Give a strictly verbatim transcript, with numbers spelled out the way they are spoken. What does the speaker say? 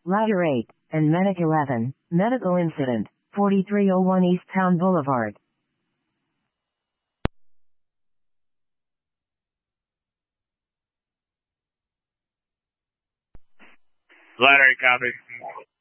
Ladder eight, and Medic eleven, medical incident, forty-three oh one East Town Boulevard. Ladder eight, copy.